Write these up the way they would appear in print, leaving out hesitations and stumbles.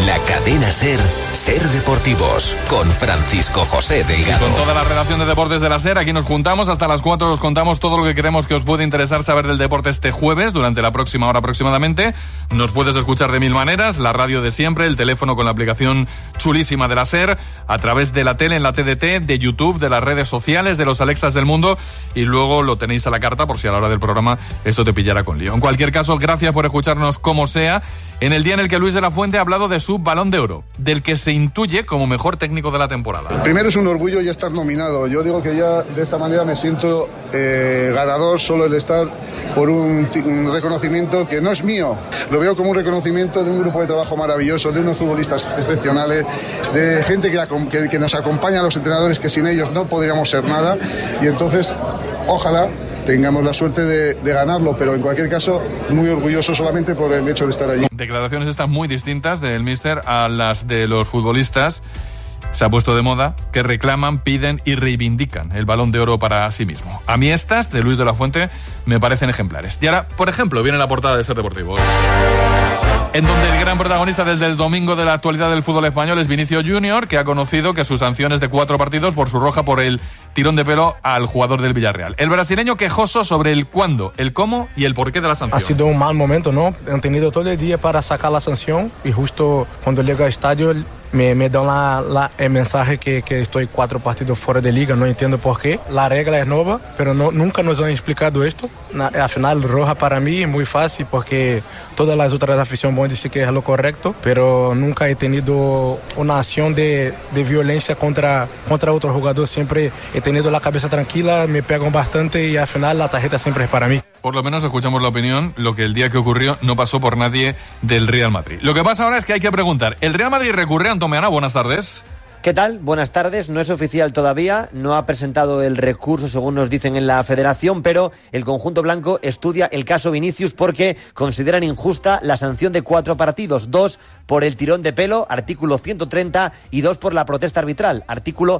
la cadena SER, SER Deportivos, con Francisco José Delgado. Y con toda la redacción de deportes de la SER, aquí nos juntamos hasta las 4, os contamos todo lo que creemos que os puede interesar saber del deporte este jueves, durante la próxima hora aproximadamente. Nos puedes escuchar de mil maneras, la radio de siempre, el teléfono con la aplicación chulísima de la SER, a través de la tele en la TDT, de YouTube, de las redes sociales, de los Alexas del mundo, y luego lo tenéis a la carta por si a la hora del programa esto te pillara con lío. En cualquier caso, gracias por escucharnos como sea, en el día en el que Luis de la Fuente ha hablado de su Balón de Oro, del que se intuye como mejor técnico de la temporada. Primero es un orgullo ya estar nominado. Yo digo que ya de esta manera me siento ganador solo el estar por un reconocimiento que no es mío. Lo veo como un reconocimiento de un grupo de trabajo maravilloso, de unos futbolistas excepcionales, de gente que nos acompaña a los entrenadores, que sin ellos no podríamos ser nada. Y entonces, ojalá tengamos la suerte de ganarlo, pero en cualquier caso muy orgulloso solamente por el hecho de estar allí. Declaraciones estas muy distintas del míster a las de los futbolistas. Se ha puesto de moda que reclaman, piden y reivindican el Balón de Oro para sí mismo. A mí estas, de Luis de la Fuente, me parecen ejemplares. Y ahora, por ejemplo, viene la portada de SER Deportivos, en donde el gran protagonista desde el domingo de la actualidad del fútbol español es Vinicius Junior, que ha conocido que su sanción es de 4 partidos por su roja por el tirón de pelo al jugador del Villarreal. El brasileño quejoso sobre el cuándo, el cómo y el porqué de la sanción. Ha sido un mal momento, ¿no? Han tenido todo el día para sacar la sanción y justo cuando llega al estadio me dan el mensaje que estoy 4 partidos fuera de liga. No entiendo por qué. La regla es nueva, pero nunca nos han explicado esto. Al final, roja para mí es muy fácil porque todas las otras aficiones van a decir que es lo correcto, pero nunca he tenido una acción de violencia contra otro jugador. Siempre he tenido la cabeza tranquila, me pegan bastante y al final la tarjeta siempre es para mí. Por lo menos escuchamos la opinión, lo que el día que ocurrió no pasó por nadie del Real Madrid. Lo que pasa ahora es que hay que preguntar, ¿el Real Madrid recurre a Antón Meana? Buenas tardes. ¿Qué tal? Buenas tardes. No es oficial todavía, no ha presentado el recurso según nos dicen en la federación, pero el conjunto blanco estudia el caso Vinicius porque consideran injusta la sanción de 4 partidos, 2 por el tirón de pelo, artículo 130, y 2 por la protesta arbitral, artículo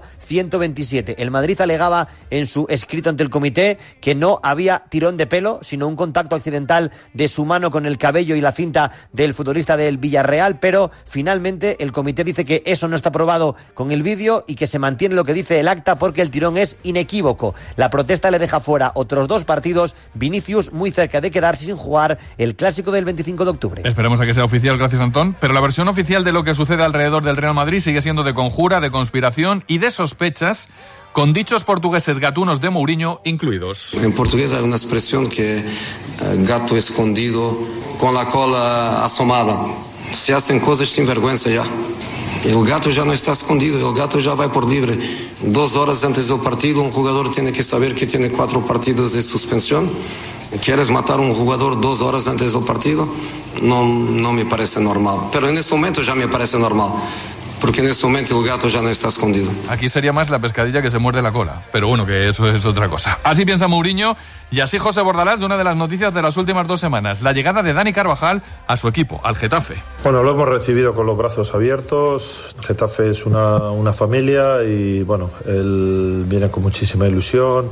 127. El Madrid alegaba en su escrito ante el comité que no había tirón de pelo, sino un contacto accidental de su mano con el cabello y la cinta del futbolista del Villarreal, pero finalmente el comité dice que eso no está probado con el vídeo y que se mantiene lo que dice el acta porque el tirón es inequívoco. La protesta le deja fuera otros 2 partidos, Vinicius muy cerca de quedarse sin jugar el clásico del 25 de octubre. Esperemos a que sea oficial, gracias Antón, pero la versión oficial de lo que sucede alrededor del Real Madrid sigue siendo de conjura, de conspiración y de sospechas, con dichos portugueses gatunos de Mourinho incluidos. En portugués hay una expresión que gato escondido con la cola asomada. Se hacen cosas sin vergüenza ya. El gato ya no está escondido, el gato ya va por libre. 2 horas antes del partido, un jugador tiene que saber que tiene 4 partidos de suspensión. ¿Quieres matar a un jugador 2 horas antes del partido? No me parece normal. Pero en este momento ya me parece normal. Porque en este momento el gato ya no está escondido. Aquí sería más la pescadilla que se muerde la cola. Pero bueno, que eso es otra cosa. Así piensa Mourinho y así José Bordalás de una de las noticias de las últimas 2 semanas. La llegada de Dani Carvajal a su equipo, al Getafe. Bueno, lo hemos recibido con los brazos abiertos. Getafe es una familia y bueno, él viene con muchísima ilusión.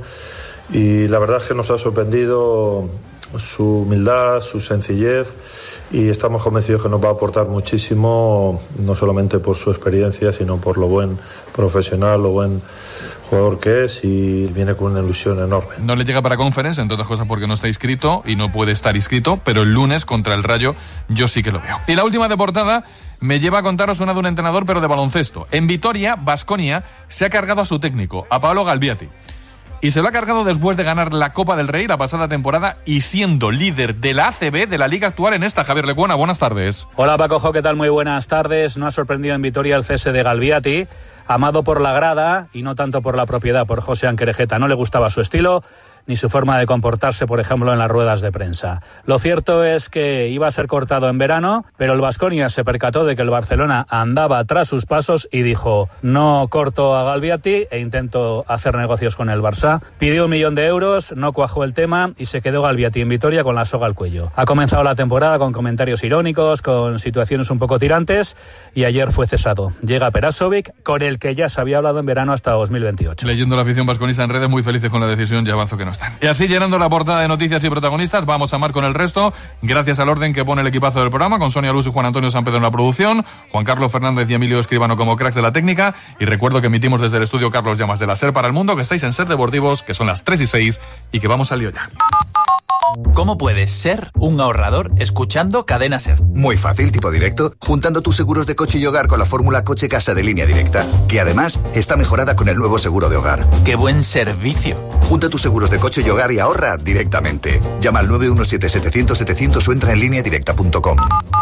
Y la verdad es que nos ha sorprendido su humildad, su sencillez, y estamos convencidos que nos va a aportar muchísimo, no solamente por su experiencia, sino por lo buen profesional, lo buen jugador que es, y viene con una ilusión enorme. No le llega para Conference, entre otras cosas porque no está inscrito y no puede estar inscrito, pero el lunes contra el Rayo yo sí que lo veo. Y la última de portada me lleva a contaros una de un entrenador, pero de baloncesto. En Vitoria, Baskonia se ha cargado a su técnico, a Paolo Galbiati. Y se lo ha cargado después de ganar la Copa del Rey la pasada temporada y siendo líder de la ACB de la liga actual en esta. Javier Lecuona, buenas tardes. Hola Paco, ¿qué tal? Muy buenas tardes. No ha sorprendido en Vitoria el cese de Galbiati, amado por la grada y no tanto por la propiedad, por José Anquerejeta. No le gustaba su estilo ni su forma de comportarse, por ejemplo, en las ruedas de prensa. Lo cierto es que iba a ser cortado en verano, pero el Baskonia se percató de que el Barcelona andaba tras sus pasos y dijo: no corto a Galbiati e intento hacer negocios con el Barça. Pidió 1 millón de euros, no cuajó el tema y se quedó Galbiati en Vitoria con la soga al cuello. Ha comenzado la temporada con comentarios irónicos, con situaciones un poco tirantes, y ayer fue cesado. Llega Perasovic, con el que ya se había hablado en verano hasta 2028. Leyendo la afición vasconista en redes, muy felices con la decisión, ya avanzo que no están. Y así, llenando la portada de noticias y protagonistas, vamos a amar con el resto, gracias al orden que pone el equipazo del programa, con Sonia Luz y Juan Antonio San Pedro en la producción, Juan Carlos Fernández y Emilio Escribano como cracks de la técnica, y recuerdo que emitimos desde el estudio Carlos Llamas de la SER para el mundo, que estáis en SER Deportivos, que son las 3:06, y que vamos al lío ya. ¿Cómo puedes ser un ahorrador escuchando Cadena SER? Muy fácil, tipo directo, juntando tus seguros de coche y hogar con la fórmula Coche-Casa de Línea Directa, que además está mejorada con el nuevo seguro de hogar. ¡Qué buen servicio! Junta tus seguros de coche y hogar y ahorra directamente. Llama al 917-700-700 o entra en lineadirecta.com.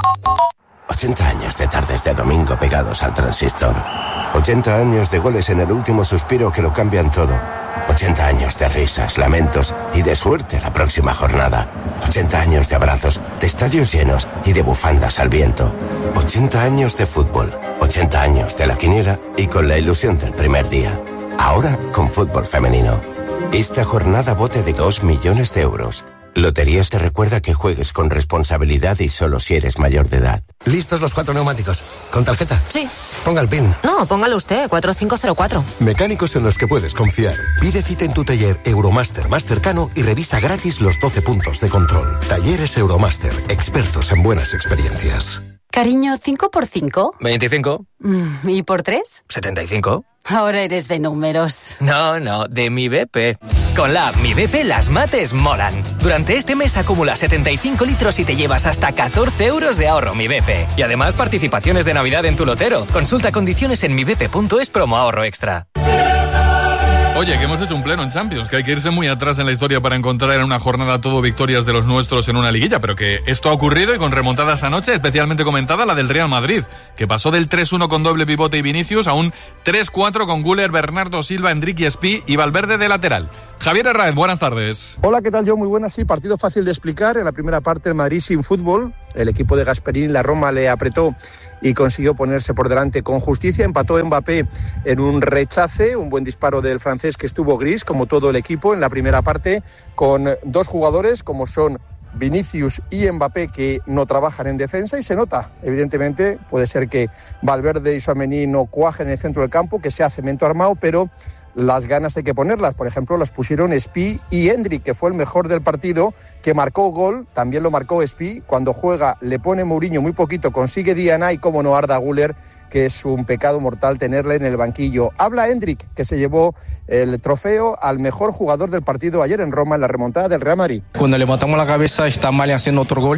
80 años de tardes de domingo pegados al transistor. 80 años de goles en el último suspiro que lo cambian todo. 80 años de risas, lamentos y de suerte la próxima jornada. 80 años de abrazos, de estadios llenos y de bufandas al viento. 80 años de fútbol, 80 años de la quiniela y con la ilusión del primer día. Ahora con fútbol femenino. Esta jornada bote de 2 millones de euros. Loterías te recuerda que juegues con responsabilidad y solo si eres mayor de edad. ¿Listos los 4 neumáticos? ¿Con tarjeta? Sí. Ponga el PIN. No, póngalo usted, 4504. Mecánicos en los que puedes confiar. Pide cita en tu taller Euromaster más cercano y revisa gratis los 12 puntos de control. Talleres Euromaster, expertos en buenas experiencias. Cariño, ¿5 por 5? 25. ¿Y por 3? 75. Ahora eres de números. No, de Mi BP. Con la app Mi BP las mates molan. Durante este mes acumula 75 litros y te llevas hasta 14 euros de ahorro Mi BP. Y además participaciones de Navidad en tu lotero. Consulta condiciones en mibp.es promo ahorro extra. Oye, que hemos hecho un pleno en Champions, que hay que irse muy atrás en la historia para encontrar en una jornada todo victorias de los nuestros en una liguilla, pero que esto ha ocurrido y con remontadas anoche, especialmente comentada la del Real Madrid, que pasó del 3-1 con doble pivote y Vinicius a un 3-4 con Güler, Bernardo Silva, Enrique Espí y Valverde de lateral. Javier Herráez, buenas tardes. Hola, ¿qué tal? Yo muy buenas, sí, partido fácil de explicar. En la primera parte el Madrid sin fútbol, el equipo de Gasperini, la Roma le apretó y consiguió ponerse por delante con justicia. Empató Mbappé en un rechace, un buen disparo del francés que estuvo gris, como todo el equipo, en la primera parte, con 2 jugadores como son Vinicius y Mbappé que no trabajan en defensa y se nota, evidentemente, puede ser que Valverde y Tchouaméni no cuajen en el centro del campo, que sea cemento armado, pero las ganas hay que ponerlas. Por ejemplo, las pusieron Espí y Endrick, que fue el mejor del partido, que marcó gol, también lo marcó Espí. Cuando juega le pone Mourinho muy poquito, consigue Diana y como no Arda Güler, que es un pecado mortal tenerle en el banquillo. Habla Endrick, que se llevó el trofeo al mejor jugador del partido ayer en Roma en la remontada del Real Madrid. Cuando levantamos la cabeza está mal haciendo otro gol.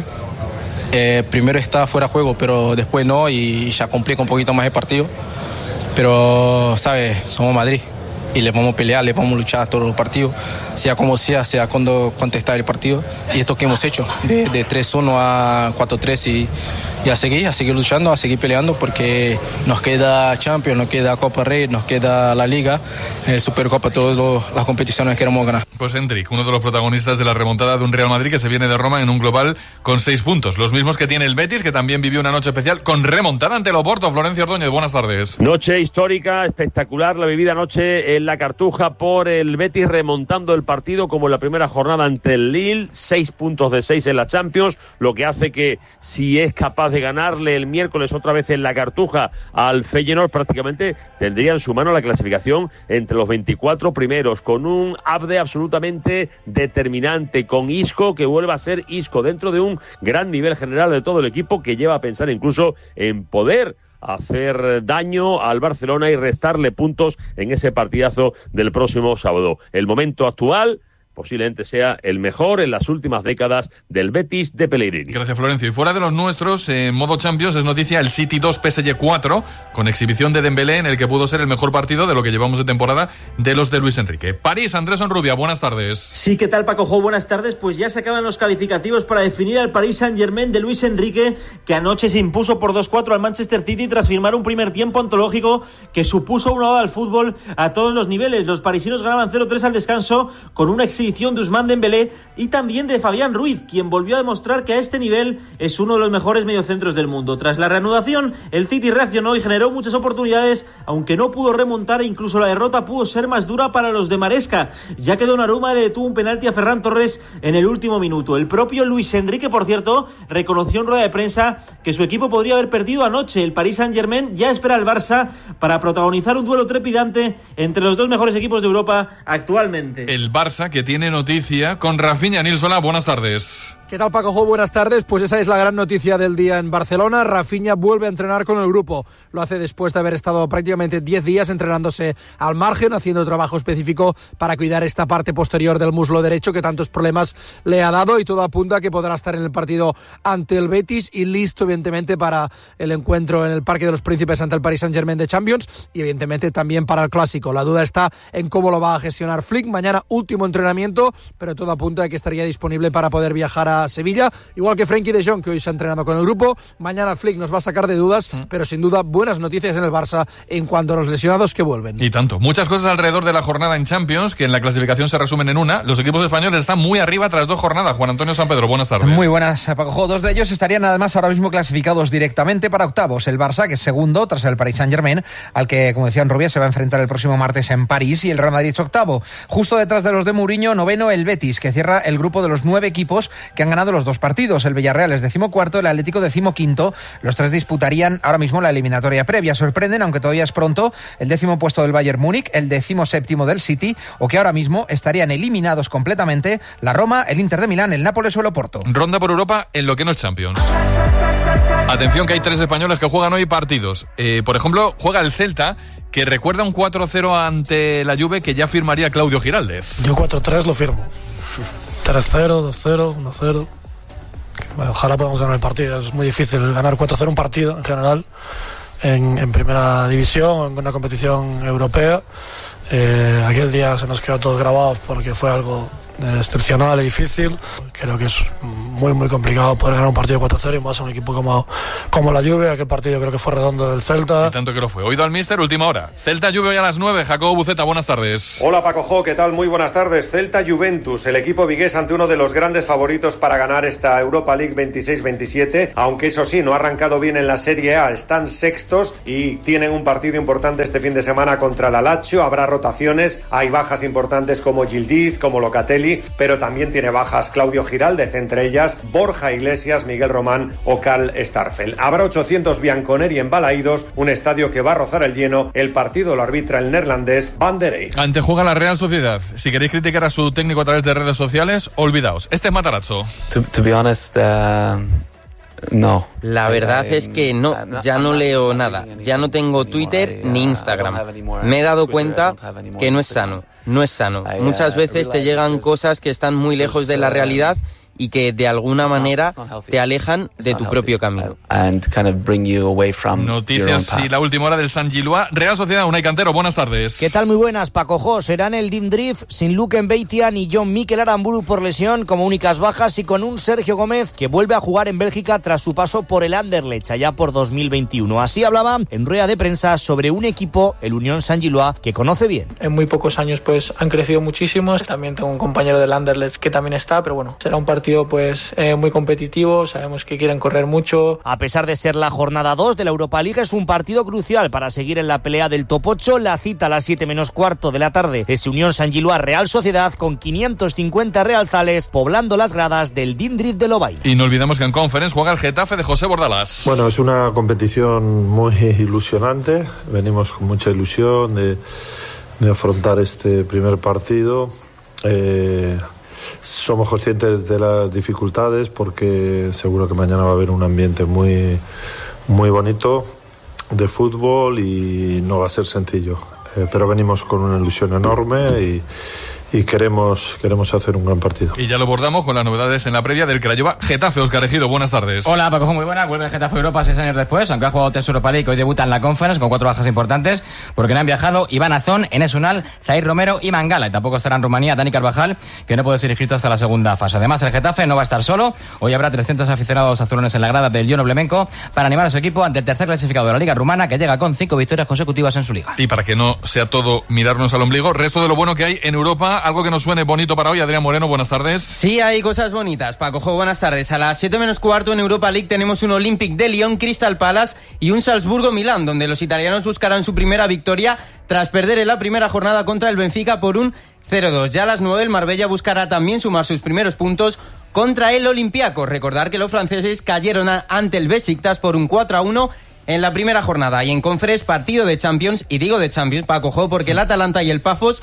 Primero está fuera de juego, pero después no, y ya complica un poquito más el partido. Pero, ¿sabes? Somos Madrid y le vamos a pelear, le vamos a luchar a todos los partidos, sea como sea cuando contestar el partido. Y esto que hemos hecho, de 3-1 a 4-3 y a seguir luchando, a seguir peleando, porque nos queda Champions, nos queda Copa Rey, nos queda la Liga, Supercopa, todas las competiciones que queremos ganar. Pues Endrick, uno de los protagonistas de la remontada de un Real Madrid que se viene de Roma en un global con 6 puntos, los mismos que tiene el Betis, que también vivió una noche especial con remontada ante el Oporto. Florencio Ordóñez, buenas tardes. Noche histórica, espectacular la vivida anoche en la Cartuja por el Betis, remontando el partido como en la primera jornada ante el Lille, 6 puntos de 6 en la Champions, lo que hace que si es capaz de ganarle el miércoles otra vez en la Cartuja al Feyenoord, prácticamente tendría en su mano la clasificación entre los 24 primeros, con un Abde absolutamente determinante, con Isco, que vuelve a ser Isco dentro de un gran nivel general de todo el equipo, que lleva a pensar incluso en poder hacer daño al Barcelona y restarle puntos en ese partidazo del próximo sábado. El momento actual posiblemente sea el mejor en las últimas décadas del Betis de Pellegrini. Gracias, Florencio. Y fuera de los nuestros, en modo Champions, es noticia el City 2 PSG 4, con exhibición de Dembélé, en el que pudo ser el mejor partido de lo que llevamos de temporada de los de Luis Enrique. París, Andrés Onrubia, buenas tardes. Sí, ¿qué tal, Paco Jo? Buenas tardes. Pues ya se acaban los calificativos para definir al Paris Saint-Germain de Luis Enrique, que anoche se impuso por 2-4 al Manchester City tras firmar un primer tiempo antológico que supuso una oda al fútbol a todos los niveles. Los parisinos ganaban 0-3 al descanso con una exhibición de Ousmane Dembélé y también de Fabián Ruiz, quien volvió a demostrar que a este nivel es uno de los mejores mediocentros del mundo. Tras la reanudación, el City reaccionó y generó muchas oportunidades, aunque no pudo remontar e incluso la derrota pudo ser más dura para los de Maresca, ya que Donnarumma le detuvo un penalti a Ferran Torres en el último minuto. El propio Luis Enrique, por cierto, reconoció en rueda de prensa que su equipo podría haber perdido anoche. El Paris Saint-Germain ya espera al Barça para protagonizar un duelo trepidante entre los dos mejores equipos de Europa actualmente. El Barça, que tiene tiene noticia con Rafinha. Nilsola, buenas tardes. ¿Qué tal, Paco Jo? Buenas tardes. Pues esa es la gran noticia del día en Barcelona. Rafinha vuelve a entrenar con el grupo. Lo hace después de haber estado prácticamente 10 días entrenándose al margen, haciendo trabajo específico para cuidar esta parte posterior del muslo derecho que tantos problemas le ha dado, y todo apunta a que podrá estar en el partido ante el Betis y listo, evidentemente, para el encuentro en el Parque de los Príncipes ante el Paris Saint-Germain de Champions y, evidentemente, también para el Clásico. La duda está en cómo lo va a gestionar Flick. Mañana último entrenamiento, pero todo apunta a que estaría disponible para poder viajar a Sevilla, igual que Frenkie de Jong, que hoy se ha entrenado con el grupo. Mañana Flick nos va a sacar de dudas, pero sin duda buenas noticias en el Barça en cuanto a los lesionados que vuelven. Y tanto. Muchas cosas alrededor de la jornada en Champions, que en la clasificación se resumen en una. Los equipos españoles están muy arriba tras 2 jornadas. Juan Antonio Sanpedro, buenas tardes. Muy buenas, Paco. 2 de ellos estarían además ahora mismo clasificados directamente para octavos. El Barça, que es segundo tras el Paris Saint-Germain, al que, como decía Rubia, se va a enfrentar el próximo martes en París, y el Real Madrid octavo. Justo detrás de los de Mourinho, noveno el Betis, que cierra el grupo de los 9 equipos que han ganado los 2 partidos. El Villarreal es 14º, el Atlético 15º. Los 3 disputarían ahora mismo la eliminatoria previa. Sorprenden, aunque todavía es pronto, el 10º puesto del Bayern Múnich, el 17º del City, o que ahora mismo estarían eliminados completamente la Roma, el Inter de Milán, el Nápoles o el Oporto. Ronda por Europa en lo que no es Champions. Atención, que hay 3 españoles que juegan hoy partidos. Por ejemplo, juega el Celta, que recuerda un 4-0 ante la Juve que ya firmaría Claudio Giraldez. Yo 4-3 lo firmo. 3-0, 2-0, 1-0. Bueno, ojalá podamos ganar el partido. Es muy difícil ganar 4-0 un partido en general en primera división, en una competición europea. Aquel día se nos quedó todos grabados porque fue algo excepcional y difícil. Creo que es muy muy complicado poder ganar un partido 4-0 y más a un equipo como la Juve. Aquel partido creo que fue redondo del Celta. Y tanto que lo fue. Oído al míster, última hora. Celta Juve hoy a las 9. Jacobo Buceta, buenas tardes. Hola Paco Jo, ¿qué tal? Muy buenas tardes. Celta Juventus, el equipo vigués ante uno de los grandes favoritos para ganar esta Europa League 26-27, aunque eso sí, no ha arrancado bien en la Serie A, están sextos y tienen un partido importante este fin de semana contra la Lazio. Habrá rotaciones, hay bajas importantes como Yildiz, como Locatelli, pero también tiene bajas Claudio Giraldez, entre ellas Borja Iglesias, Miguel Román o Karl Starfel. Habrá 800 bianconeri en Balaídos, un estadio que va a rozar el lleno. El partido lo arbitra el neerlandés Van der Eyck. Antejuega la Real Sociedad. Si queréis criticar a su técnico a través de redes sociales, olvidaos. Este es Matarazzo. To be honest, no. La verdad es que no, ya no leo nada. Ya no tengo Twitter ni Instagram. Me he dado cuenta que no es sano. No es sano. Muchas veces te llegan cosas que están muy lejos de la realidad y que de alguna manera te alejan de tu propio camino. Noticias y la última hora del San Gilois. Real Sociedad, Unai Cantero, buenas tardes. ¿Qué tal? Muy buenas, Paco Jo. Serán el Team Drift sin Luke Mbeitia y John Mikel Aramburu por lesión como únicas bajas, y con un Sergio Gómez que vuelve a jugar en Bélgica tras su paso por el Anderlecht allá por 2021. Así hablaba en rueda de prensa sobre un equipo, el Unión San Gilois, que conoce bien. En muy pocos años pues han crecido muchísimo. También tengo un compañero del Anderlecht que también está, pero bueno, será un partido pues muy competitivo. Sabemos que quieren correr mucho. A pesar de ser la jornada 2 de la Europa League, es un partido crucial para seguir en la pelea del top 8. La cita a las 7 menos cuarto de la tarde es Unión San Gilois Real Sociedad, con 550 realzales poblando las gradas del Dindrift de Lovaina. Y no olvidemos que en Conference juega el Getafe de José Bordalás. Bueno, es una competición muy ilusionante. Venimos con mucha ilusión de afrontar este primer partido. Somos conscientes de las dificultades porque seguro que mañana va a haber un ambiente muy, muy bonito de fútbol y no va a ser sencillo. Pero venimos con una ilusión enorme y queremos hacer un gran partido. Y ya lo abordamos con las novedades en la previa del Craiova Getafe. Óscar Ejido, buenas tardes. Hola Paco, muy buenas. Vuelve el Getafe a Europa 6 años después, aunque ha jugado 3 Europa League. Hoy debuta en la Conference con 4 bajas importantes porque no han viajado Iván Azón, Enes Unal, Zair Romero y Mangala. Y tampoco estará en Rumanía Dani Carvajal, que no puede ser inscrito hasta la segunda fase. Además, el Getafe no va a estar solo. Hoy habrá 300 aficionados azulones en la grada del Jono Blemenko para animar a su equipo ante el tercer clasificado de la Liga Rumana, que llega con 5 victorias consecutivas en su liga. Y para que no sea todo mirarnos al ombligo, resto de lo bueno que hay en Europa, algo que nos suene bonito para hoy. Adrián Moreno, buenas tardes. Sí, hay cosas bonitas, Paco Jo, buenas tardes. A las 7 menos cuarto en Europa League tenemos un Olympique de Lyon, Crystal Palace y un Salzburgo-Milán, donde los italianos buscarán su primera victoria tras perder en la primera jornada contra el Benfica por un 0-2. Ya a las 9 el Marbella buscará también sumar sus primeros puntos contra el Olympiacos. Recordar que los franceses cayeron ante el Besiktas por un 4-1 en la primera jornada. Y en Conference, partido de Champions, y digo de Champions, Paco Jo, porque el Atalanta y el Pafos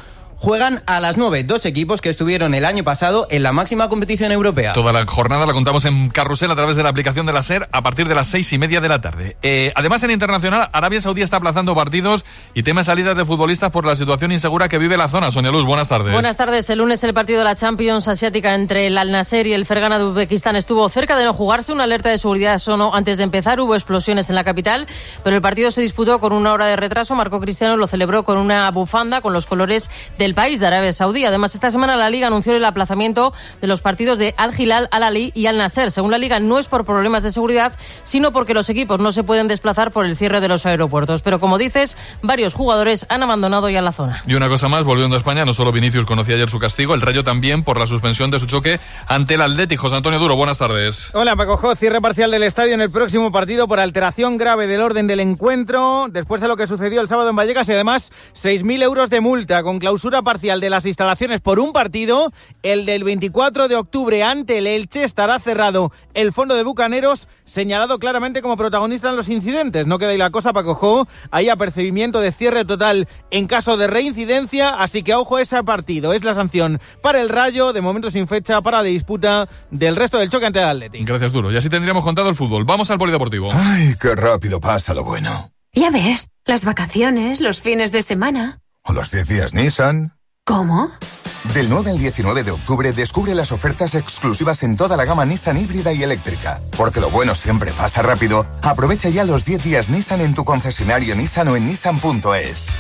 juegan a las 9 dos equipos que estuvieron el año pasado en la máxima competición europea. Toda la jornada la contamos en Carrusel a través de la aplicación de la SER a partir de las 6:30 de la tarde. Además, en internacional, Arabia Saudí está aplazando partidos y teme salidas de futbolistas por la situación insegura que vive la zona. Sonia Luz, buenas tardes. Buenas tardes. El lunes el partido de la Champions Asiática entre el Al-Nassr y el Fergana de Uzbekistán estuvo cerca de no jugarse. Una alerta de seguridad sonó antes de empezar. Hubo explosiones en la capital, pero el partido se disputó con una hora de retraso. Marco Cristiano lo celebró con una bufanda con los colores del país de Arabia Saudí. Además, esta semana la Liga anunció el aplazamiento de los partidos de Al-Hilal, Al-Ahly y Al-Nassr. Según la Liga, no es por problemas de seguridad, sino porque los equipos no se pueden desplazar por el cierre de los aeropuertos. Pero como dices, varios jugadores han abandonado ya la zona. Y una cosa más, volviendo a España, no solo Vinicius conocía ayer su castigo, el Rayo también por la suspensión de su choque ante el Atlético. José Antonio Duro, buenas tardes. Hola, Paco Jo. Cierre parcial del estadio en el próximo partido por alteración grave del orden del encuentro, después de lo que sucedió el sábado en Vallecas, y además 6.000 euros de multa con clausura parcial de las instalaciones por un partido. El del 24 de octubre ante el Elche estará cerrado. El fondo de Bucaneros señalado claramente como protagonista en los incidentes. No queda ahí la cosa, Paco Jo. Hay apercibimiento de cierre total en caso de reincidencia, así que ojo a ese partido. Es la sanción para el Rayo, de momento sin fecha para la disputa del resto del choque ante el Atlético. Gracias, Duro. Y así tendríamos contado el fútbol. Vamos al polideportivo. Ay, qué rápido pasa lo bueno. Ya ves, las vacaciones, los fines de semana. O los 10 días Nissan. ¿Cómo? Del 9 al 19 de octubre descubre las ofertas exclusivas en toda la gama Nissan híbrida y eléctrica. Porque lo bueno siempre pasa rápido. Aprovecha ya los 10 días Nissan en tu concesionario Nissan o en nissan.es.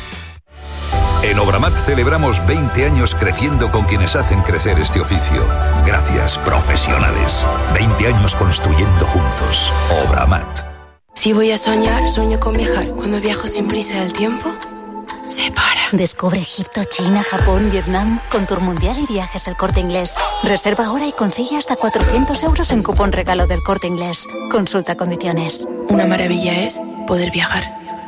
En Obramat celebramos 20 años creciendo con quienes hacen crecer este oficio. Gracias, profesionales. 20 años construyendo juntos. Obramat. Si voy a soñar, sueño con viajar. Cuando viajo sin prisa del tiempo, se para. Descubre Egipto, China, Japón, Vietnam con Tour Mundial y Viajes El Corte Inglés. Reserva ahora y consigue hasta 400 euros en cupón regalo del Corte Inglés. Consulta condiciones. Una maravilla es poder viajar.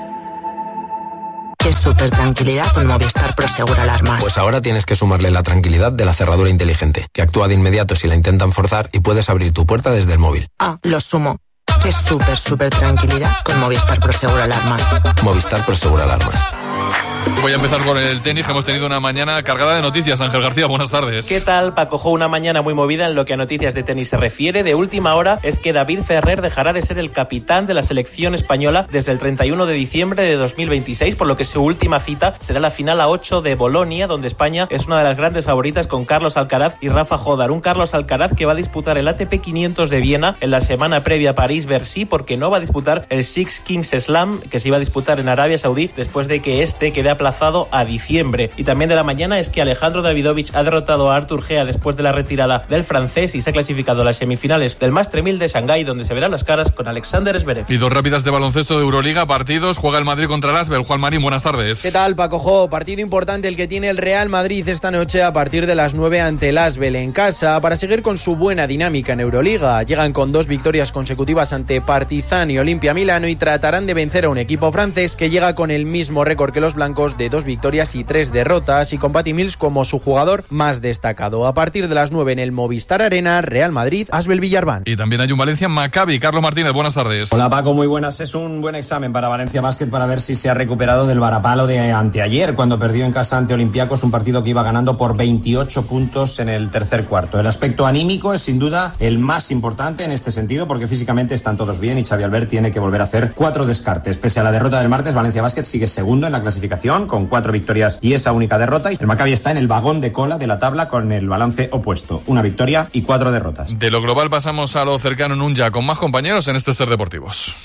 Qué súper tranquilidad con Movistar Prosegur Alarmas. Pues ahora tienes que sumarle la tranquilidad de la cerradura inteligente, que actúa de inmediato si la intentan forzar y puedes abrir tu puerta desde el móvil. Ah, lo sumo. Qué súper tranquilidad con Movistar Prosegur Alarmas. Movistar Prosegur Alarmas. Voy a empezar con el tenis, que hemos tenido una mañana cargada de noticias. Ángel García, buenas tardes. ¿Qué tal, Paco Jo? Una mañana muy movida en lo que a noticias de tenis se refiere. De última hora es que David Ferrer dejará de ser el capitán de la selección española desde el 31 de diciembre de 2026, por lo que su última cita será la final A8 de Bolonia, donde España es una de las grandes favoritas con Carlos Alcaraz y Rafa Jodar. Un Carlos Alcaraz que va a disputar el ATP 500 de Viena en la semana previa a París-Bercy, porque no va a disputar el Six Kings Slam que se iba a disputar en Arabia Saudí después de que este quede aplazado a diciembre. Y también de la mañana es que Alejandro Davidovich ha derrotado a Artur Gea después de la retirada del francés y se ha clasificado a las semifinales del Master 1000 de Shanghái, donde se verán las caras con Alexander Zverev. Y dos rápidas de baloncesto de Euroliga, partidos. Juega el Madrid contra el Asbel. Juan Marín, buenas tardes. ¿Qué tal, Paco Jo? Partido importante el que tiene el Real Madrid esta noche a partir de las 9 ante el Asbel en casa para seguir con su buena dinámica en Euroliga. Llegan con 2 victorias consecutivas ante Partizan y Olimpia Milano y tratarán de vencer a un equipo francés que llega con el mismo récord que los blancos de 2 victorias y 3 derrotas, y con Patty Mills como su jugador más destacado. A partir de las 9 en el Movistar Arena, Real Madrid, Asbel Villarban. Y también hay un Valencia Maccabi. Carlos Martínez, buenas tardes. Hola Paco, muy buenas. Es un buen examen para Valencia Basket para ver si se ha recuperado del varapalo de anteayer, cuando perdió en casa ante Olympiacos, un partido que iba ganando por 28 puntos en el tercer cuarto. El aspecto anímico es sin duda el más importante en este sentido, porque físicamente están todos bien y Xavi Albert tiene que volver a hacer 4 descartes. Pese a la derrota del martes, Valencia Basket sigue segundo en la clasificación con 4 victorias y esa única derrota, y el Maccabi está en el vagón de cola de la tabla con el balance opuesto, 1 victoria y 4 derrotas. De lo global pasamos a lo cercano en un ya con más compañeros en este Ser Deportivos.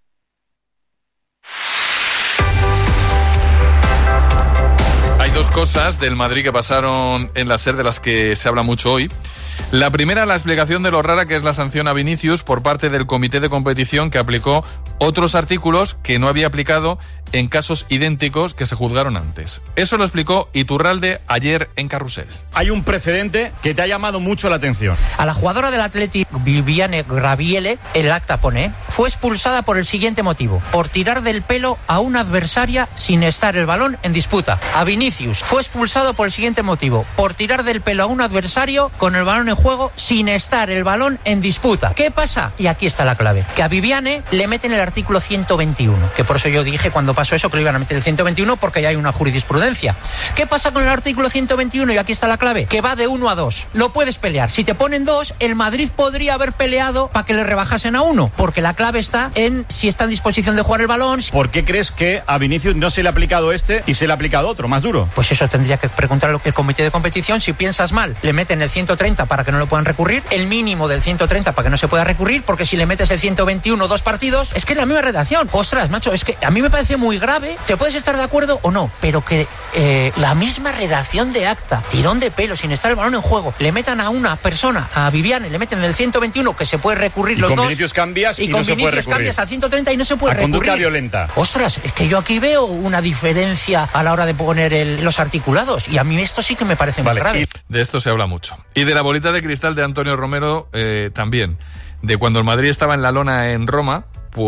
Hay dos cosas del Madrid que pasaron en la SER de las que se habla mucho hoy. La primera, la explicación de lo rara que es la sanción a Vinicius por parte del comité de competición, que aplicó otros artículos que no había aplicado en casos idénticos que se juzgaron antes. Eso lo explicó Iturralde ayer en Carrusel. Hay un precedente que te ha llamado mucho la atención. A la jugadora del Athletic, Viviane Graviele, el acta pone, fue expulsada por el siguiente motivo: por tirar del pelo a una adversaria sin estar el balón en disputa. A Vinicius fue expulsado por el siguiente motivo: por tirar del pelo a un adversario con el balón balón en juego sin estar el balón en disputa. ¿Qué pasa? Y aquí está la clave. Que a Viviane le meten el artículo 121, que por eso yo dije cuando pasó eso que le iban a meter el 121 porque ya hay una jurisprudencia. ¿Qué pasa con el artículo 121? Y aquí está la clave. Que va de 1 a 2. Lo puedes pelear. Si te ponen 2, el Madrid podría haber peleado para que le rebajasen a 1, porque la clave está en si está en disposición de jugar el balón. ¿Por qué crees que a Vinicius no se le ha aplicado este y se le ha aplicado otro, más duro? Pues eso tendría que preguntar al comité de competición. Si piensas mal, le meten el 130 para que no lo puedan recurrir, el mínimo del 130 para que no se pueda recurrir, porque si le metes el 121 2 partidos, es que es la misma redacción. Ostras, macho, es que a mí me parece muy grave. Te puedes estar de acuerdo o no, pero que la misma redacción de acta, tirón de pelo, sin estar el balón en juego, le metan a una persona, a Viviane, le meten el 121 que se puede recurrir los dos. Y con Vinicius cambias y no se puede recurrir. Cambias al 130 y no se puede recurrir. Conducta violenta. Ostras, es que yo aquí veo una diferencia a la hora de poner los articulados, y a mí esto sí que me parece muy grave. De esto se habla mucho. Y de la bolita de cristal de Antonio Romero también. De cuando el Madrid estaba en la lona en Roma,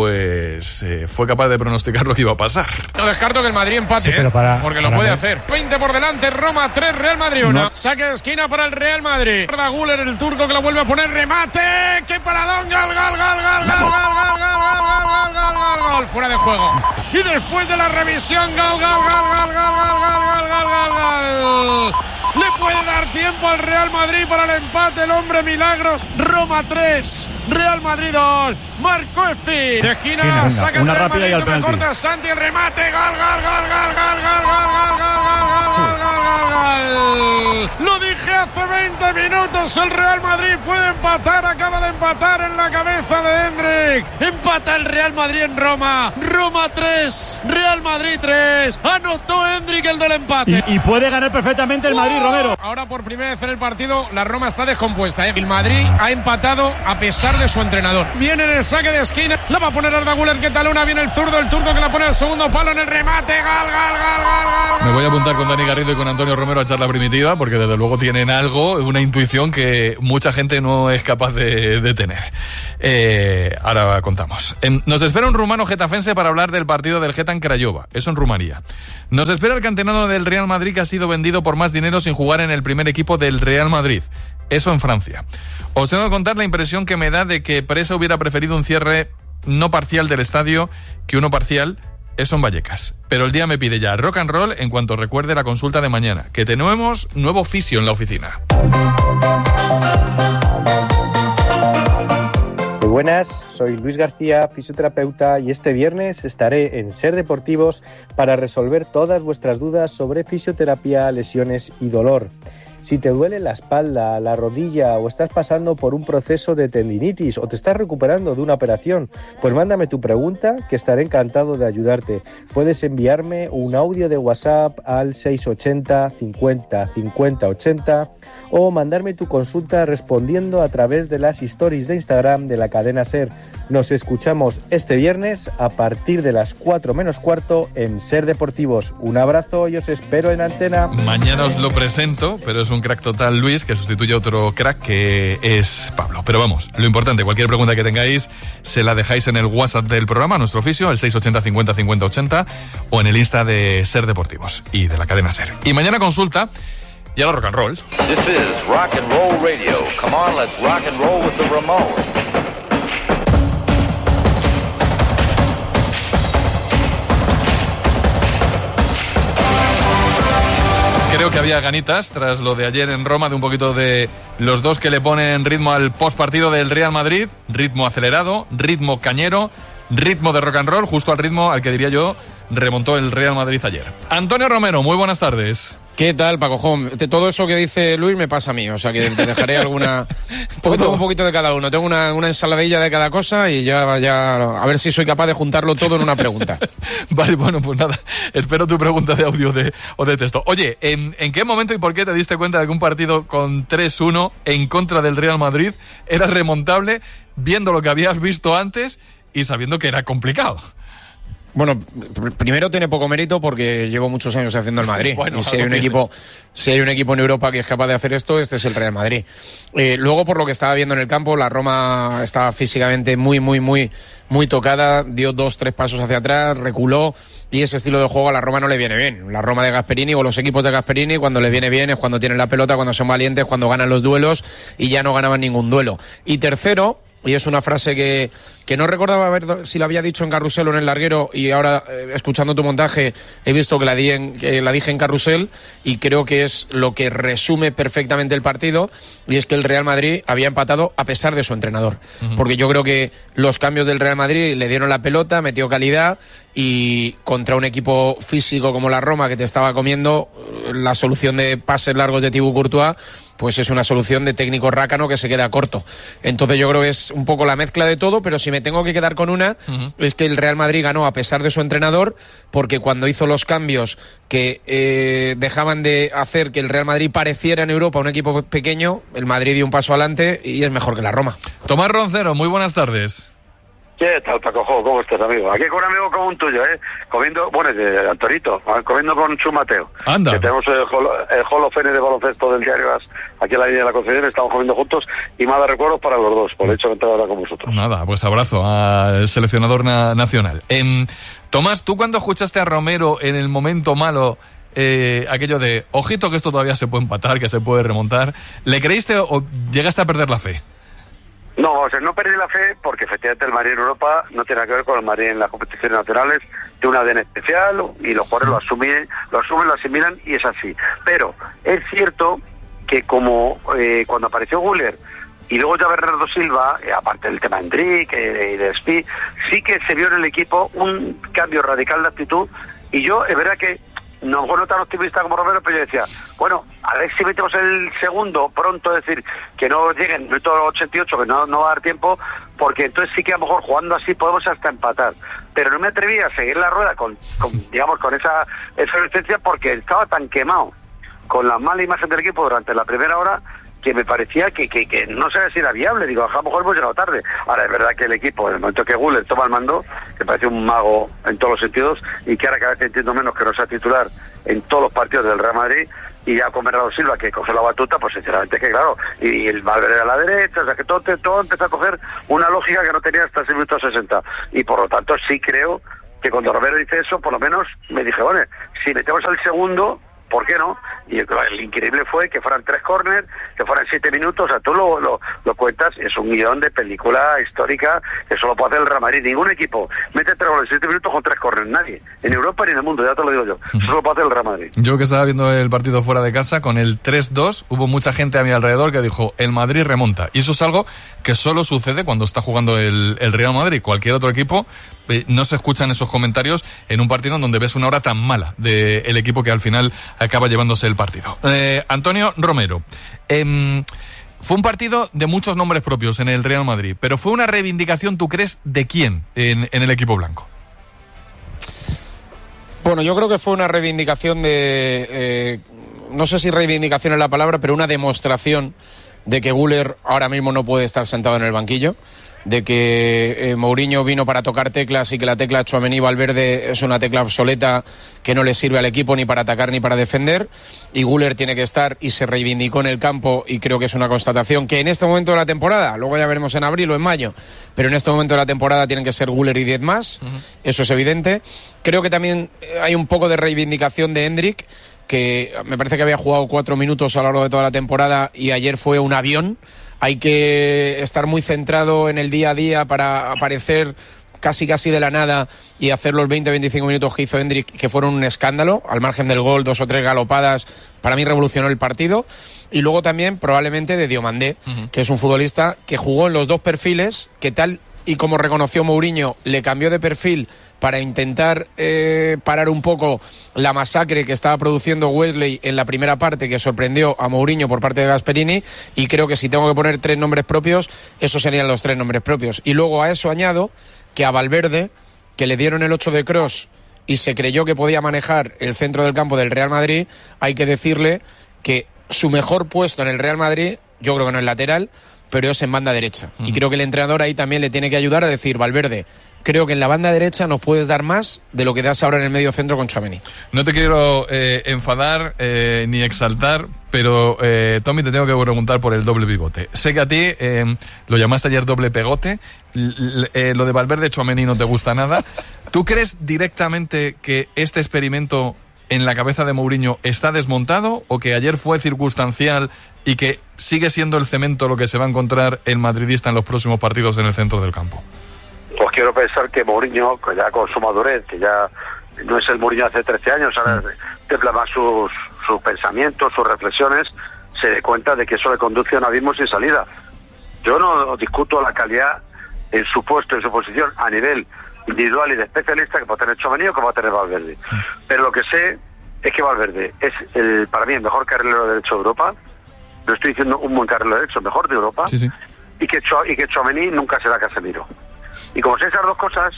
pues fue capaz de pronosticar lo que iba a pasar. No descarto que el Madrid empate, sí, porque lo puede hacer. 20 por delante, Roma 3, Real Madrid 1. No. Saque de esquina para el Real Madrid. Arda Güler, el turco, que lo vuelve a poner, remate. ¡Qué paradón! ¡Gol, gol, gol, gol, gol, gol, gol, gol, gol, gol! Fuera de juego. Y después de la revisión, gol, gol, gol, gol, gol, gol, gol, gol, gol. Le puede dar tiempo al Real Madrid para el empate, el hombre milagros. Roma 3, Real Madrid 2. Marco Espi. De esquina, saca el Real Madrid, me corta Santi, el remate, gol, gol, gol, gol, gol, gol, gol, gol, gol, gol, gol, gol, gol. Lo dije hace 20 minutos, el Real Madrid puede empatar, acaba de empatar en la cabeza de Hendrik. Empata el Real Madrid en Roma. Roma 3, Real Madrid 3. Anotó Hendrik el del empate. Y puede ganar perfectamente el Madrid, Romero. Ahora por primera vez en el partido la Roma está descompuesta. El Madrid ha empatado a pesar de su entrenador. Viene en el saque de esquina, la va a poner Arda Güler, que talona, viene el zurdo, el turco que la pone al segundo palo en el remate. Gol, gol, gol, gol, gol. Me voy a apuntar con Dani Garrido y con Antonio Romero a echar la primitiva, porque desde luego tienen algo, una intuición que mucha gente no es capaz de tener. Ahora contamos. Nos espera un rumano getafense para hablar del partido del Geta en Craiova, eso en Rumanía. Nos espera el canterano del Real Madrid, que ha sido vendido por más dinero sin jugar en el primer equipo del Real Madrid, eso en Francia. Os tengo que contar la impresión que me da de que Presa hubiera preferido un cierre no parcial del estadio que uno parcial, eso en Vallecas. Pero el día me pide ya rock and roll en cuanto recuerde la consulta de mañana, que tenemos nuevo fisio en la oficina. Muy buenas, soy Luis García, fisioterapeuta, y este viernes estaré en Ser Deportivos para resolver todas vuestras dudas sobre fisioterapia, lesiones y dolor. Si te duele la espalda, la rodilla, o estás pasando por un proceso de tendinitis o te estás recuperando de una operación, pues mándame tu pregunta, que estaré encantado de ayudarte. Puedes enviarme un audio de WhatsApp al 680 50 50 80 o mandarme tu consulta respondiendo a través de las stories de Instagram de la cadena SER. Nos escuchamos este viernes a partir de las 4 menos cuarto en Ser Deportivos. Un abrazo y os espero en antena. Mañana os lo presento, pero es un crack total Luis, que sustituye a otro crack que es Pablo. Pero vamos, lo importante, cualquier pregunta que tengáis se la dejáis en el WhatsApp del programa, nuestro oficio, el 680 50 50 80, o en el Insta de Ser Deportivos y de la cadena SER. Y mañana consulta y ahora rock and roll. This is Rock and Roll Radio. Come on, let's rock and roll with the Ramones. Creo que había ganitas tras lo de ayer en Roma, de un poquito de los dos que le ponen ritmo al postpartido del Real Madrid, ritmo acelerado, ritmo cañero, ritmo de rock and roll, justo al ritmo al que diría yo remontó el Real Madrid ayer. Antonio Romero, muy buenas tardes. ¿Qué tal, Paco Jón? Todo eso que dice Luis me pasa a mí, o sea que te dejaré alguna... Tengo un poquito de cada uno, tengo una ensaladilla de cada cosa y ya a ver si soy capaz de juntarlo todo en una pregunta. Vale, bueno, pues nada, espero tu pregunta de audio o de texto. Oye, ¿en qué momento y por qué te diste cuenta de que un partido con 3-1 en contra del Real Madrid era remontable, viendo lo que habías visto antes y sabiendo que era complicado? Bueno, primero tiene poco mérito porque llevo muchos años haciendo el Madrid. Bueno, y si hay un equipo en Europa que es capaz de hacer esto, este es el Real Madrid. Luego, por lo que estaba viendo en el campo, la Roma estaba físicamente muy tocada, dio 2-3 pasos hacia atrás, reculó, y ese estilo de juego a la Roma no le viene bien. La Roma de Gasperini o los equipos de Gasperini, cuando le viene bien es cuando tienen la pelota, cuando son valientes, cuando ganan los duelos, y ya no ganaban ningún duelo. Y tercero, y es una frase que no recordaba ver si la había dicho en Carrusel o en El Larguero, y ahora escuchando tu montaje he visto que la dije en Carrusel, y creo que es lo que resume perfectamente el partido, y es que el Real Madrid había empatado a pesar de su entrenador. Porque yo creo que los cambios del Real Madrid le dieron la pelota, metió calidad, y contra un equipo físico como la Roma que te estaba comiendo, la solución de pases largos de Thibaut Courtois pues es una solución de técnico rácano que se queda corto. Entonces yo creo que es un poco la mezcla de todo, pero si me tengo que quedar con una, es que el Real Madrid ganó a pesar de su entrenador, porque cuando hizo los cambios que dejaban de hacer que el Real Madrid pareciera en Europa un equipo pequeño, el Madrid dio un paso adelante y es mejor que la Roma. Tomás Roncero, muy buenas tardes. ¿Qué tal, Pacojo? ¿Cómo estás, amigo? Aquí con un amigo como un tuyo, comiendo, bueno, de Antonito, comiendo con Chu Mateo. Anda. Que tenemos el Hall of Fame de baloncesto del diario AS, aquí en la línea de la Concepción, estamos comiendo juntos, y más de recuerdos para los dos, por el hecho de entrar ahora con vosotros. Nada, pues abrazo al seleccionador nacional. Tomás, ¿tú cuando escuchaste a Romero en el momento malo, aquello de, ojito que esto todavía se puede empatar, que se puede remontar, ¿le creíste o llegaste a perder la fe? No, o sea, no perdí la fe porque efectivamente el Madrid en Europa no tiene nada que ver con el Madrid en las competiciones nacionales, tiene un ADN especial y los jugadores lo asumen, lo asimilan y es así. Pero es cierto que como cuando apareció Güler y luego ya Bernardo Silva, aparte del tema Hendrik y de Spi, sí que se vio en el equipo un cambio radical de actitud, y yo es verdad que no fue tan optimista como Romero, pero yo decía, bueno, a ver si metemos el segundo pronto, es decir, que no lleguen el minuto 88, que no va a dar tiempo, porque entonces sí que a lo mejor jugando así podemos hasta empatar. Pero no me atreví a seguir la rueda con esa efervescencia, porque estaba tan quemado con la mala imagen del equipo durante la primera hora, que me parecía que no sabía si era viable. Digo, a lo mejor hemos llegado tarde. Ahora, es verdad que el equipo, en el momento que Güler toma el mando, que parece un mago en todos los sentidos, y que ahora cada vez entiendo menos que no sea titular en todos los partidos del Real Madrid, y ya con Bernardo Silva, que coge la batuta, pues sinceramente que claro, y el Valverde a la derecha, o sea que todo empezó a coger una lógica que no tenía hasta el minuto 60. Y por lo tanto sí creo que cuando Romero dice eso, por lo menos me dije, bueno, si metemos al segundo, ¿por qué no? Y el increíble fue que fueran 3 córners, que fueran 7 minutos, o sea, tú lo cuentas, es un guión de película histórica que solo puede hacer el Real Madrid. Ningún equipo mete 3 goles en 7 minutos con 3 córners, nadie, en Europa ni en el mundo, ya te lo digo yo, solo puede hacer el Real Madrid. Yo que estaba viendo el partido fuera de casa, con el 3-2, hubo mucha gente a mi alrededor que dijo, el Madrid remonta, y eso es algo que solo sucede cuando está jugando el Real Madrid. Cualquier otro equipo, no se escuchan esos comentarios en un partido en donde ves una hora tan mala del equipo que al final acaba llevándose el partido. Antonio Romero, fue un partido de muchos nombres propios en el Real Madrid, pero fue una reivindicación, ¿tú crees, de quién en el equipo blanco? Bueno, yo creo que fue una reivindicación no sé si reivindicación es la palabra, pero una demostración de que Güler ahora mismo no puede estar sentado en el banquillo, de que Mourinho vino para tocar teclas y que la tecla Tchouaméni-Valverde es una tecla obsoleta que no le sirve al equipo ni para atacar ni para defender, y Güler tiene que estar, y se reivindicó en el campo, y creo que es una constatación que en este momento de la temporada, luego ya veremos en abril o en mayo, pero en este momento de la temporada tienen que ser Güler y 10 más, eso es evidente. Creo que también hay un poco de reivindicación de Hendrik, que me parece que había jugado 4 minutos a lo largo de toda la temporada y ayer fue un avión. Hay que estar muy centrado en el día a día para aparecer casi de la nada y hacer los 20-25 minutos que hizo Hendrik, que fueron un escándalo, al margen del gol, 2 o 3 galopadas, para mí revolucionó el partido. Y luego también probablemente de Diomandé, que es un futbolista que jugó en los dos perfiles, que tal y como reconoció Mourinho, le cambió de perfil para intentar parar un poco la masacre que estaba produciendo Wesley en la primera parte, que sorprendió a Mourinho por parte de Gasperini, y creo que si tengo que poner 3 nombres propios, esos serían los 3 nombres propios. Y luego a eso añado que a Valverde, que le dieron el 8 de Kroos y se creyó que podía manejar el centro del campo del Real Madrid, hay que decirle que su mejor puesto en el Real Madrid, yo creo que no es lateral, pero es en banda derecha. Y creo que el entrenador ahí también le tiene que ayudar a decir, Valverde, creo que en la banda derecha nos puedes dar más de lo que das ahora en el medio centro con Tchouaméni. No te quiero enfadar ni exaltar, pero Tommy, te tengo que preguntar por el doble pivote. Sé que a ti lo llamaste ayer doble pegote, lo de Valverde Tchouaméni no te gusta nada. ¿Tú crees directamente que este experimento en la cabeza de Mourinho está desmontado o que ayer fue circunstancial y que sigue siendo el cemento lo que se va a encontrar el madridista en los próximos partidos en el centro del campo? Pues quiero pensar que Mourinho, que ya con su madurez, que ya no es el Mourinho de hace 13 años, ahora templa más sus pensamientos, sus reflexiones, se dé cuenta de que eso le conduce a un abismo sin salida. Yo no discuto la calidad en su puesto, en su posición, a nivel individual y de especialista que puede tener Tchouaméni o que puede tener Valverde. Pero lo que sé es que Valverde es para mí el mejor carrilero derecho de Europa. No estoy diciendo un buen carrilero derecho, el mejor de Europa. Sí. Y que Tchouaméni nunca será Casemiro. Y como sé esas dos cosas,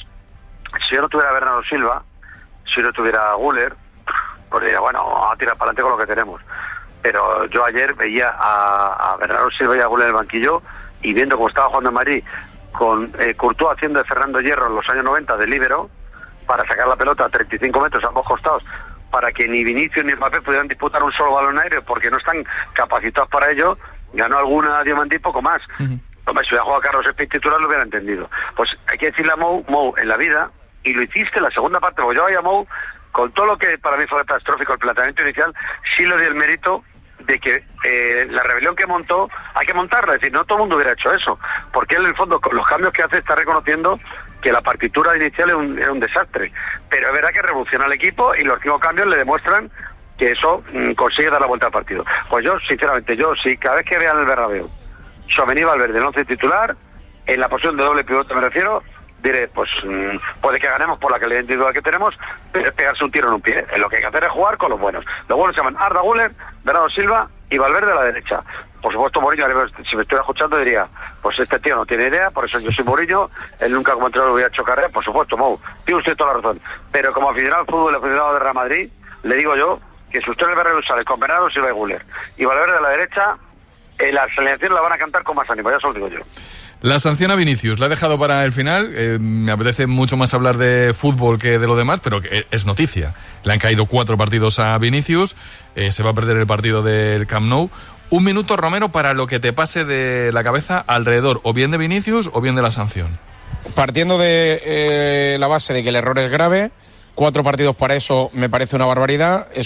si yo no tuviera a Bernardo Silva, si no tuviera a Güler, pues diría, bueno, vamos a tirar para adelante con lo que tenemos. Pero yo ayer veía a Bernardo Silva y a Güler en el banquillo, y viendo cómo estaba jugando en Madrid, con Courtois haciendo de Fernando Hierro en los años 90 de líbero, para sacar la pelota a 35 metros a ambos costados, para que ni Vinicius ni Mbappé pudieran disputar un solo balón aéreo, porque no están capacitados para ello. Ganó alguna Diamantí, poco más. Hombre, si hubiera jugado a Carlos Espíritu titular lo hubiera entendido. Pues hay que decirle a Mou en la vida, y lo hiciste en la segunda parte, porque yo a Mou, con todo lo que para mí fue catastrófico el planteamiento inicial, sí le di el mérito de que la rebelión que montó hay que montarla, es decir, no todo el mundo hubiera hecho eso, porque él en el fondo con los cambios que hace está reconociendo que la partitura inicial era un desastre, pero es verdad que revoluciona al equipo y los 5 cambios le demuestran que eso consigue dar la vuelta al partido. Pues yo, sinceramente, si cada vez que vean el Bernabéu Tchouaméni y Valverde en 11 titular, en la posición de doble pivote me refiero, diré, pues puede que ganemos por la calidad individual que tenemos, pero es pegarse un tiro en un pie. Lo que hay que hacer es jugar con los buenos. Los buenos se llaman Arda Güler, Bernardo Silva y Valverde a la derecha. Por supuesto, Mourinho, si me estuviera escuchando, diría, pues este tío no tiene idea, por eso yo soy Mourinho, él nunca como entrenador hubiera hecho carrera. Por supuesto, Mou, tiene usted toda la razón. Pero como aficionado al fútbol, aficionado de Real Madrid, le digo yo que si usted en el Bernabéu sale con Bernardo Silva y Güler y Valverde a la derecha, la selección la van a cantar con más ánimo, ya se lo digo yo. La sanción a Vinicius la he dejado para el final. Me apetece mucho más hablar de fútbol que de lo demás, pero es noticia. Le han caído 4 partidos a Vinicius. Se va a perder el partido del Camp Nou. 1 minuto, Romero, para lo que te pase de la cabeza alrededor, o bien de Vinicius o bien de la sanción. Partiendo de la base de que el error es grave, 4 partidos para eso me parece una barbaridad.